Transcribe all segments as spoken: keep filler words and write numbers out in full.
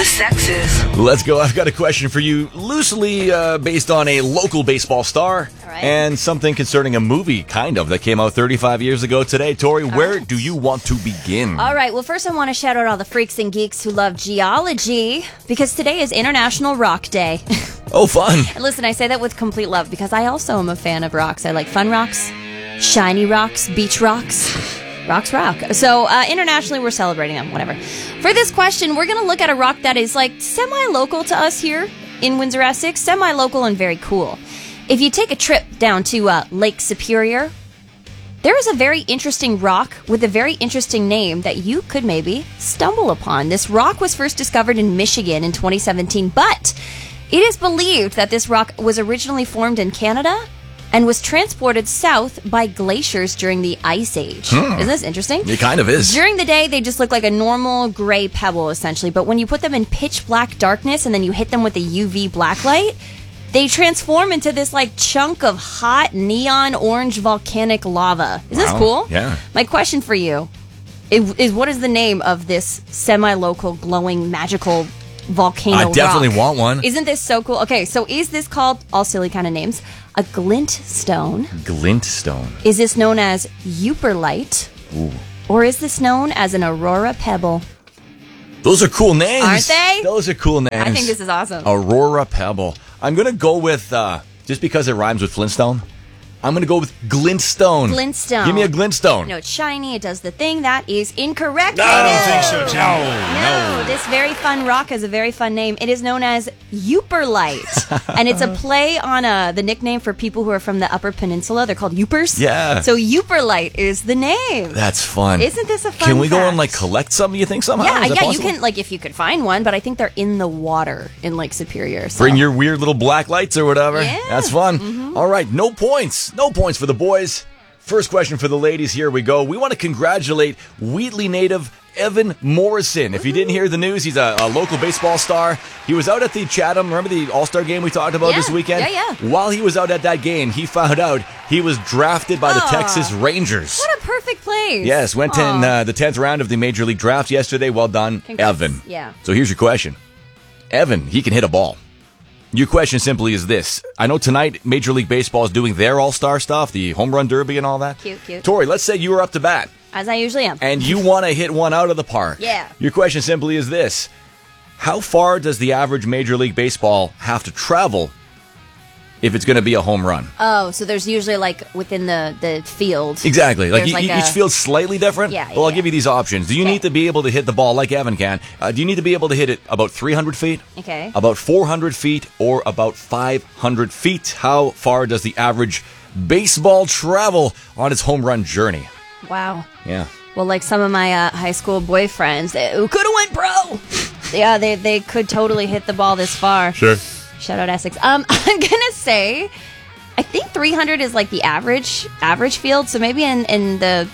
the sexes. Let's go. I've got a question for you, loosely uh, based on a local baseball star right. and something concerning a movie, kind of, that came out thirty-five years ago today. Tori, all where right. do you want to begin? All right. Well, first I want to shout out all the freaks and geeks who love geology, because today is International Rock Day. Oh, fun. And listen, I say that with complete love because I also am a fan of rocks. I like fun rocks, shiny rocks, beach rocks. Rocks rock. So uh, internationally, we're celebrating them, whatever. For this question, we're going to look at a rock that is like semi-local to us here in Windsor, Essex. Semi-local and very cool. If you take a trip down to uh, Lake Superior, there is a very interesting rock with a very interesting name that you could maybe stumble upon. This rock was first discovered in Michigan in twenty seventeen, but it is believed that this rock was originally formed in Canada and was transported south by glaciers during the Ice Age. Hmm. Isn't this interesting? It kind of is. During the day, they just look like a normal gray pebble, essentially. But when you put them in pitch black darkness and then you hit them with a U V blacklight, they transform into this like chunk of hot neon orange volcanic lava. Isn't Wow. this cool? Yeah. My question for you is, is what is the name of this semi-local, glowing, magical volcano I definitely rock? want one. Isn't this so cool? Okay, so is this called, all silly kind of names, a glintstone? Glintstone. Is this known as Euperlite? Ooh. Or is this known as an Aurora Pebble? Those are cool names. Aren't they? Those are cool names. I think this is awesome. Aurora Pebble. I'm going to go with, uh, just because it rhymes with Flintstone, I'm going to go with Glintstone. Glintstone. Give me a Glintstone. No, it's shiny. It does the thing. That is incorrect. No, I don't Kaden. think so, Tim. No, no, this very fun rock has a very fun name. It is known as Euperlite, and it's a play on uh, the nickname for people who are from the Upper Peninsula. They're called Eupers. Yeah. So Euperlite is the name. That's fun. Isn't this a fun Can we go fact? and like collect some? You think somehow? Yeah, Is that yeah, you possible? can, like, if you could find one, but I think they're in the water in Lake Superior. So. Bring your weird little black lights or whatever. Yeah. That's fun. Mm-hmm. All right, no points. No points for the boys. First question for the ladies. Here we go. We want to congratulate Wheatley native Evan Morrison. If you didn't hear the news, he's a, a local baseball star. He was out at the Chatham, remember the All-Star game we talked about Yeah, this weekend? yeah, yeah. While he was out at that game, he found out he was drafted by the Aw. Texas Rangers. What a perfect place. Yes, went Aw. in uh, the tenth round of the Major League Draft yesterday. Well done, Congrats. Evan. Yeah. So here's your question. Evan, he can hit a ball. Your question simply is this. I know tonight Major League Baseball is doing their all-star stuff, the home run derby and all that. Cute, cute. Tori, let's say you were up to bat As I usually am. and you want to hit one out of the park. Yeah. Your question simply is this. How far does the average Major League Baseball have to travel if it's going to be a home run? Oh, so there's usually like within the, the field. Exactly. Like, There's e- like each a- field's slightly different. Yeah, Well, I'll yeah. give you these options. Do you Okay. need to be able to hit the ball like Evan can? Uh, do you need to be able to hit it about three hundred feet? Okay. About four hundred feet or about five hundred feet? How far does the average baseball travel on its home run journey? Wow. Yeah. Well, like some of my uh, high school boyfriends they- who could have went pro. Yeah, they they could totally hit the ball this far. Sure. Shout out Essex. Um, I'm gonna say, I think three hundred is like the average average field. So maybe in in the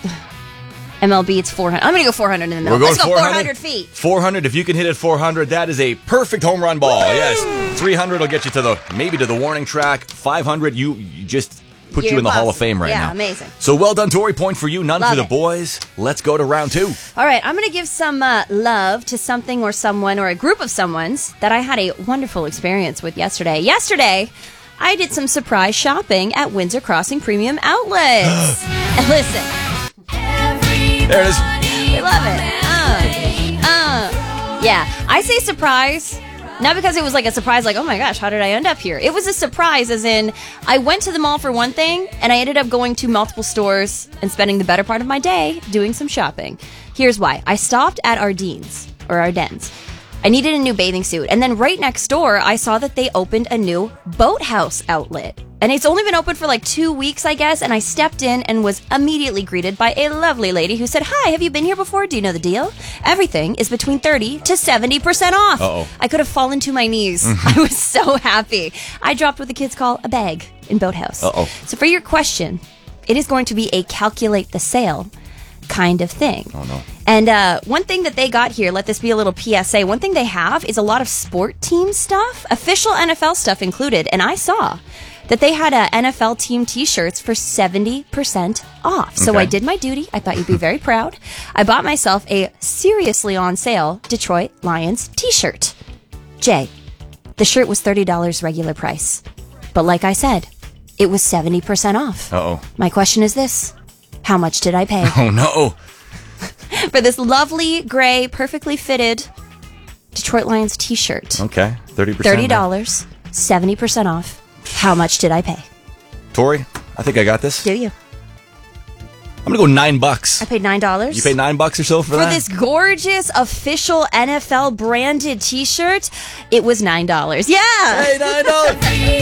M L B it's four hundred. I'm gonna go four hundred in the middle. We're going Let's go four four hundred? hundred feet. four hundred. If you can hit it four hundred, that is a perfect home run ball. Yes. three hundred will get you to the maybe to the warning track. five hundred, you, you just put you You're in the Hall of awesome. Fame right Yeah, now. amazing. So well done, Tori. Point for you, none Love for the it. boys. Let's go to round two. All right, I'm going to give some uh, love to something or someone or a group of someone's that I had a wonderful experience with yesterday. Yesterday, I did some surprise shopping at Windsor Crossing Premium Outlets. And listen, There it is. we love it. Uh, uh. Yeah, I say surprise. Not because it was like a surprise, like, oh my gosh, how did I end up here? It was a surprise, as in, I went to the mall for one thing, and I ended up going to multiple stores and spending the better part of my day doing some shopping. Here's why. I stopped at Ardene's, or Ardennes. I needed a new bathing suit, and then right next door, I saw that they opened a new Boathouse outlet. And it's only been open for like two weeks, I guess, and I stepped in and was immediately greeted by a lovely lady who said, hi, have you been here before? Do you know the deal? Everything is between thirty to seventy percent off. Uh-oh. I could have fallen to my knees. I was so happy. I dropped what the kids call a bag in Boathouse. Uh-oh. So for your question, it is going to be a calculate the sale kind of thing. Oh, no. And uh, one thing that they got here, let this be a little P S A, one thing they have is a lot of sport team stuff, official N F L stuff included. And I saw that they had uh, N F L team t-shirts for seventy percent off. So Okay. I did my duty. I thought you'd be very proud. I bought myself a seriously on sale Detroit Lions t-shirt. Jay, the shirt was thirty dollars regular price. But like I said, it was seventy percent off. Uh-oh. My question is this. How much did I pay? Oh, no. For this lovely, gray, perfectly fitted Detroit Lions t-shirt. Okay, thirty percent. thirty dollars, seventy percent off. How much did I pay? Tori, I think I got this. Do you? I'm going to go nine bucks. I paid nine dollars. You paid nine bucks or so for, for that? this gorgeous official N F L branded t-shirt. It was nine dollars. Yeah. Hey, nine dollars.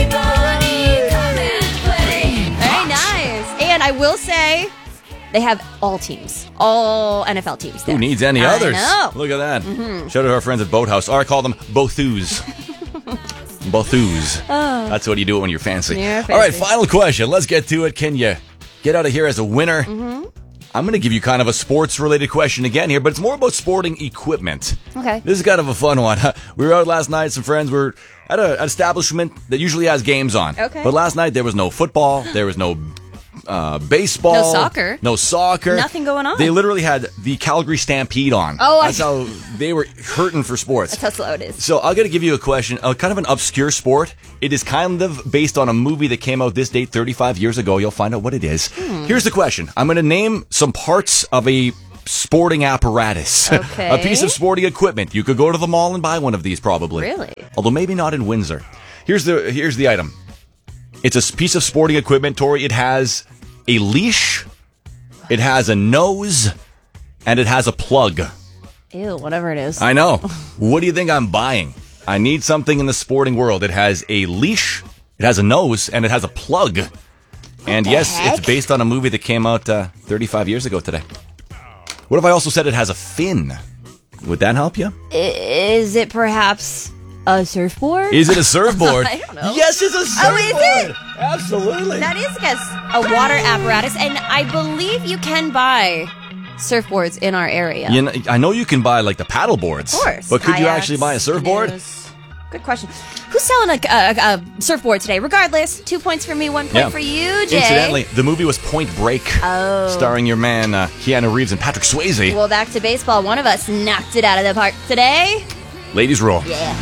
Very nice. And I will say, they have all teams, all N F L teams there. Who needs any I others? know. Look at that. Mm-hmm. Shout out to our friends at Boathouse. Or I call them Bothoos. Bothoos. Oh. That's what you do when you're fancy. You're fancy. All right, final question. Let's get to it. Can you get out of here as a winner? Mm-hmm. I'm going to give you kind of a sports-related question again here, but it's more about sporting equipment. Okay. This is kind of a fun one. We were out last night. Some friends were at a, an establishment that usually has games on. Okay. But last night there was no football. There was no uh, baseball. No soccer. No soccer. Nothing going on. They literally had the Calgary Stampede on. Oh, That's I... how they were hurting for sports. That's how slow it is. So I'm going to give you a question, uh, kind of an obscure sport. It is kind of based on a movie that came out this date thirty-five years ago. You'll find out what it is. Hmm. Here's the question. I'm going to name some parts of a sporting apparatus. Okay. A piece of sporting equipment. You could go to the mall and buy one of these probably. Really? Although maybe not in Windsor. Here's the here's the item. It's a piece of sporting equipment, Tori. It has a leash, it has a nose, and it has a plug. Ew, whatever it is. I know. What do you think I'm buying? I need something in the sporting world. It has a leash, it has a nose, and it has a plug. And yes, heck? it's based on a movie that came out uh, thirty-five years ago today. What if I also said it has a fin? Would that help you? Is it perhaps a surfboard? Is it a surfboard? I don't know. Yes, it's a surfboard. Oh, is it? Absolutely. That is, I guess, a water apparatus, and I believe you can buy surfboards in our area. You know, I know you can buy like the paddle boards. Of course. But could you Kayaks, actually buy a surfboard? canoes. Good question. Who's selling a, a, a surfboard today? Regardless, two points for me, one point Yeah. for you, Jay. Incidentally, the movie was Point Break, Oh. starring your man uh, Keanu Reeves and Patrick Swayze. Well, back to baseball. One of us knocked it out of the park today. Ladies roll. Yeah.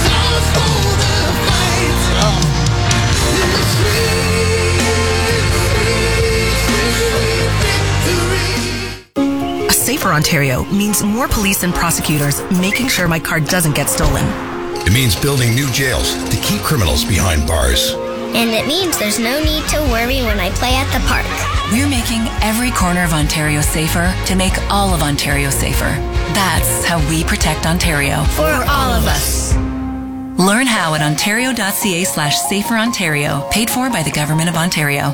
A safer Ontario means more police and prosecutors making sure my car doesn't get stolen. It means building new jails to keep criminals behind bars. And it means there's no need to worry when I play at the park. We're making every corner of Ontario safer to make all of Ontario safer. That's how we protect Ontario. For all of us. Learn how at ontario.ca slash safer Ontario. Paid for by the Government of Ontario.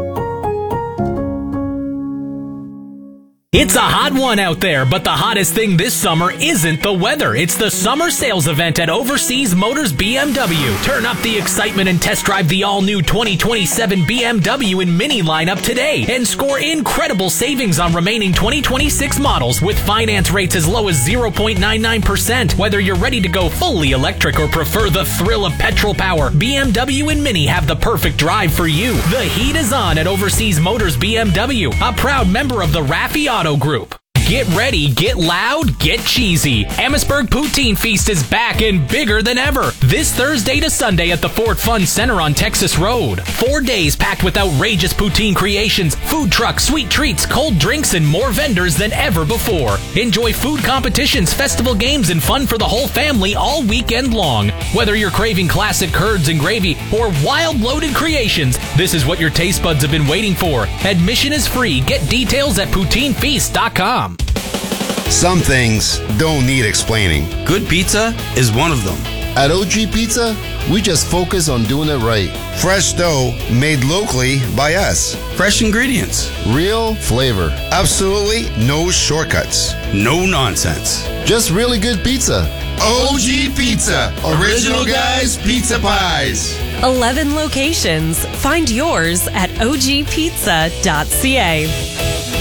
It's a hot one out there, but the hottest thing this summer isn't the weather. It's the summer sales event at Overseas Motors B M W. Turn up the excitement and test drive the all-new twenty twenty-seven B M W and Mini lineup today and score incredible savings on remaining twenty twenty-six models with finance rates as low as zero point nine nine percent. Whether you're ready to go fully electric or prefer the thrill of petrol power, B M W and Mini have the perfect drive for you. The heat is on at Overseas Motors B M W, a proud member of the Raffi Auto Group. Get ready, get loud, get cheesy. Amherstburg Poutine Feast is back and bigger than ever. This Thursday to Sunday at the Ford Fun Center on Texas Road. Four days packed with outrageous poutine creations, food trucks, sweet treats, cold drinks, and more vendors than ever before. Enjoy food competitions, festival games, and fun for the whole family all weekend long. Whether you're craving classic curds and gravy or wild loaded creations, this is what your taste buds have been waiting for. Admission is free. Get details at poutine feast dot com. Some things don't need explaining. Good pizza is one of them. At O G Pizza, we just focus on doing it right. Fresh dough made locally by us. Fresh ingredients. Real flavor. Absolutely no shortcuts. No nonsense. Just really good pizza. O G Pizza. Original Guys Pizza Pies. eleven locations. Find yours at o g pizza dot c a.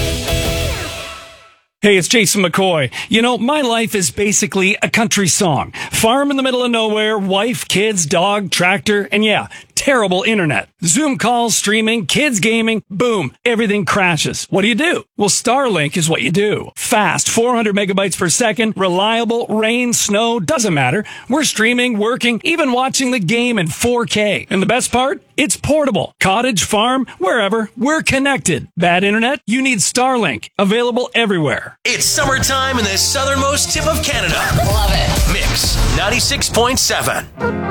Hey, it's Jason McCoy. You know, my life is basically a country song. Farm in the middle of nowhere, wife, kids, dog, tractor, and yeah, terrible internet. Zoom calls, streaming, kids gaming, boom, everything crashes. What do you do? Well, Starlink is what you do. Fast, four hundred megabytes per second, reliable, rain, snow, doesn't matter. We're streaming, working, even watching the game in four K. And the best part? It's portable. Cottage, farm, wherever, we're connected. Bad internet? You need Starlink. Available everywhere. It's summertime in the southernmost tip of Canada. Love it. Mix ninety-six point seven.